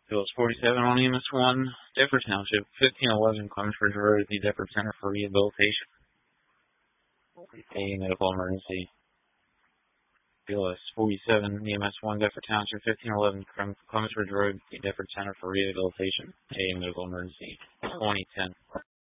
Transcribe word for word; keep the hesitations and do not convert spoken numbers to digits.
Phyllis forty-seven on E M S one, Deptford Township, fifteen eleven Clemensbridge Road, the Deptford Center for Rehabilitation. A medical emergency. Phyllis forty-seven, E M S one, Deptford Township, fifteen eleven Clemensbridge Road, the Deptford Center for Rehabilitation. A medical emergency. twenty ten.